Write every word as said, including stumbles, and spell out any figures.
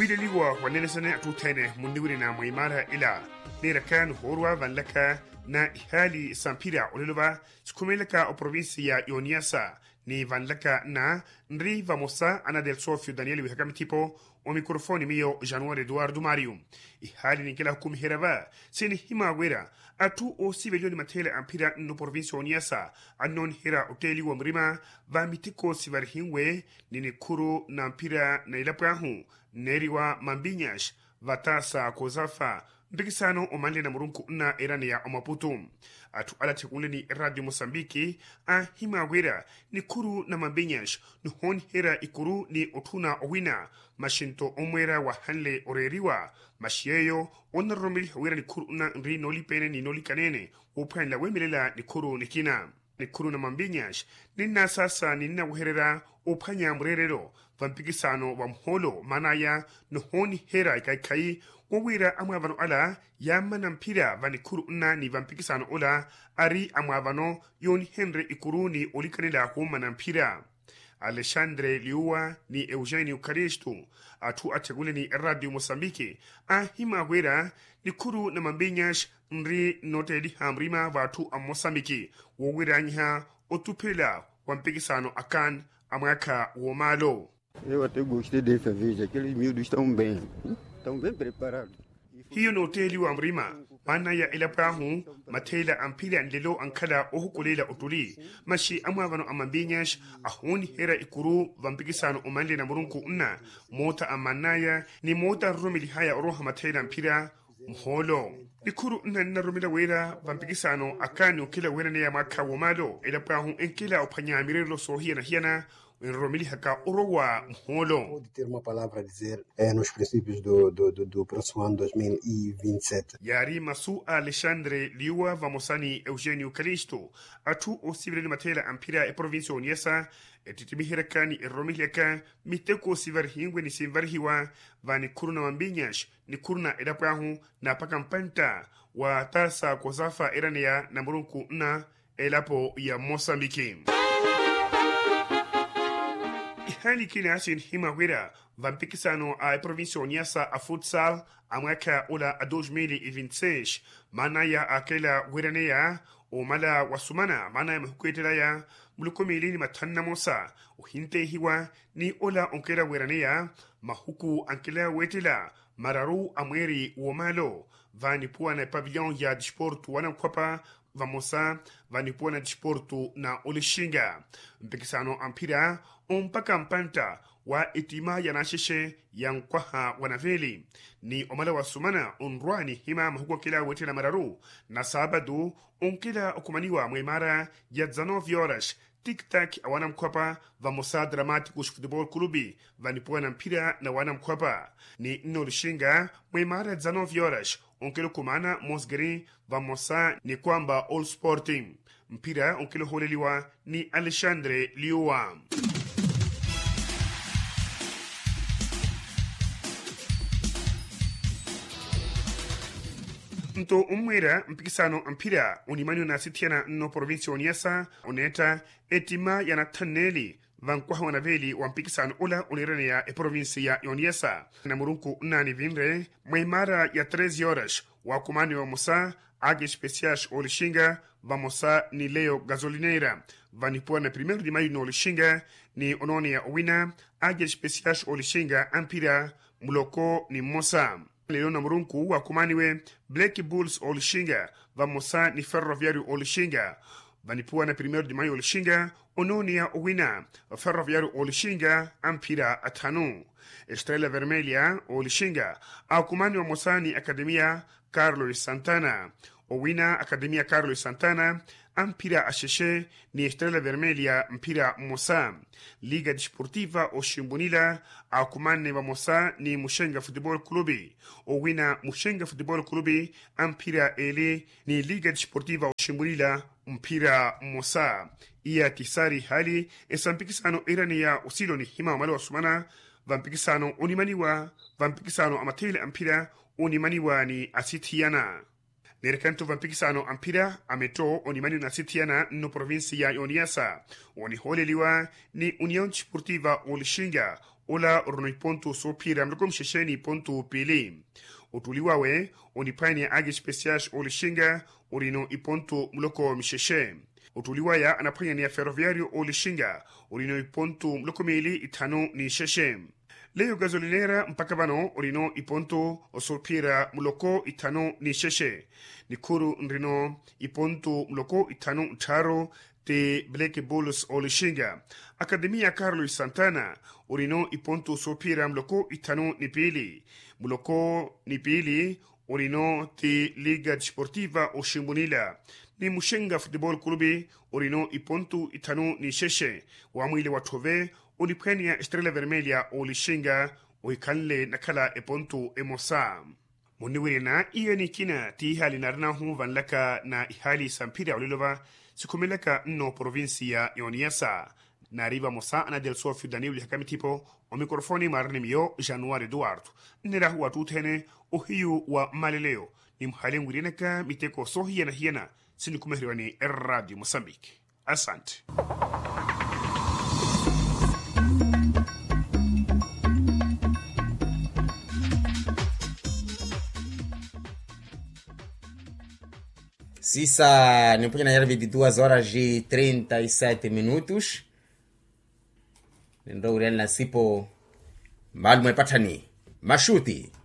Huileliwa wanene sana atutene mundiwiri na muimara ila nirakan horwa vanlaka na ihali sampira olilova sikumeleka o provinsi ya Ioniasa ni vanlaka na nri vamosa ana del Sofio Daniel Wihakamitipo o mikrofoni mio Januari Eduardo Mario. Ihali ni kila hukumi herava sini hima wera atu o sivelioni matele ampira no provinsi Ioniasa anon hera oteli wa mrima va mitiko sivarhingwe nini kuru na ampira na ilaprahu neriwa Mambinhas vatasa kozafa mpikisano omande na murunku na erani ya Maputo atu ala tekuleni Radio Mosambiki a himawera ni kuru na Mambinhas nuhoni hera ikuru ni otuna owina mashinto omwera wa hanle oreriwa mashieyo onaromili hawera ni kuru na nri noli pene ni noli kanene upanda wemilela ni kuru nikina ni kuru na Mambinhas nina sasa nina uherera upanya mrerero vampikisano wa mholo manaya nuhoni hera ikaikai wawira amwavano ala yamana mpira vanikuru na ni vampikisano ola ari amwavano yoni Henry ikuru ni olikanila humana mpira. Alexandre Liua ni Eugenio Caristo atu ategule ni Radio Mosambiki a hima wera ni kuru na Mambinhas nri notedi hamrima vatu a Mosambiki wawira nyiha otupela wampikisano akan amwaka womalo. Eu até gostei dessa vez, aqueles miúdos estão bem, estão bem preparados. Hiyo no hoteli wa mrima mana ya ilaprahu matela ampila ndelo ankala ohukulela otuli mashi amwavano Amambinhas ahoni hera ikuru vampikisano omande na murunku una mota amanaya ni mota rumili haya oroha matela ampira mholo ikuru na na rumila wera vampikisano akani ukila wera ne ya maka womalo ilaprahu enkila opanya mirelo sohia na hiana Romili haka orowa mholo. Pode ter uma palavra a dizer é, nos princípios do, do, do, do próximo ano dois mil e vinte e sete. Yari masu Alexandre Liua vamosani Eugenio Caristo atu o sivreli matela ampira e provincio Oniasa etitimi hirakani e Romili haka miteko sivarhingwe ni sivarhiwa vani kuruna Mambinhas ni kuruna edapahu na pakampanta wa tasa kozafa eranea na murunku na elapo ya Mosambiki. Ihali kina asin hima wera vampikisano a provincio Oniasa a futsal a mwaka ola a dois mil e vinte e seis mana ya akela weranea o mala wasumana mana ya mhukwetela ya mulukomili ni matanna mosa uhinte hiwa ni ola onkela weranea mahuku ankela wetela mararu amweri uomalo vani puwa na pavilion ya disportu wana mkwapa vamosa vanipua na disportu na olishinga mpikisano ampira umpaka mpanta wa itima ya nasheshe ya nkwaha wanaveli ni omala wa sumana unruani hima mahukwa kila wetela mararu na sabadu unkila okumaniwa mwemara ya dezenove horas tic-tac a wana mkwapa vamosa Dramáticos Futebol Clube vanipua na mpira na wana mkwapa ni nolishinga mwemara dezenove horas onkelo kumana Mosgeri vamosa ni kwamba All Sporting mpira onkelo holeliwa ni Alexandre Liua. Nto umwera mpikisano mpira unimani na sitiana no provinsi Oniasa oneta etima yana taneli vankwaha wanaveli wa mpikisano ula unirane ya e provinsi ya Oniasa na murunku nani vinre mwemara ya treze horas wa kumani wa Mosa age especiais olishinga vamosa ni Leo Gasolineira vanipua na primeiro de maio no olishinga ni onone ya owina age especiais olishinga ampira muloko ni Mosa leo na murunku wa kumaniwe Black Bulls olishinga vamosa ni Ferroviário olishinga vanipua na primeiro de maio olishinga onone ya owina Ferroviário olishinga ampira atano Estrela Vermelha olishinga akumani wa Mosani Academia Carlos Santana owina Academia Carlos Santana ampira asheshe ni Estrela Vermelha mpira Mosa Liga Desportiva Oshimbunila akumane wa Mosa ni Mushenga Futebol Clube owina Mushenga Futebol Clube ampira ele ni Liga Desportiva Oshimbunila mpira Mosa iya tisari hali esampikisano irani ya usilo ni hima wamalo wa sumana vampikisano unimaniwa vampikisano amatele ampira unimaniwa ni asitiana Nerekanto vampikisano ampira ameto onimani na sitiana no provinsi ya Oniasa. Oni holeliwa ni União Desportiva Olishinga ola orno ipontu sopira mlokom shesheni ipontu pili utuliwawe onipani agi speciage olishinga orino ipontu mloko msheshe utuliwaya anapanya ni ferroviario olishinga orino ipontu mloko mili itano ni sheshe leo gasolinera mpaka bano orino ipontu osopira mloko itano ni sheshe nikuru nrino ipontu mloko itano utaro te Black Bulls olishinga Academia Carlos Santana orino ipontu sopira mloko itano ni pili mloko ni pili orino te Liga Sportiva Oshimbunila ni Mushenga Football Club orino ipontu itano ni sheshe wa mwile watove onipenia Estrela Vermelha olishinga oikanle nakala ipontu emosa muniwirina iya ni kina ti hali narna hu vanlaka na ihali sampira olilova sikumeleka no provincia Ioniasa na riba mosa ana del sofio Daniel Hakamitipo o mikrofoni marni mio Januari Eduardo nira huwa tutene o hiu wa maleleo ni mhalengu rineka miteko so hiena hiena sinikumehriwani Radio Mozambique. Asante. Sisa, nem põe na erva de duas horas e trinta e sete minutos. Ndio ule nasipo malmo epatani. Mashuti.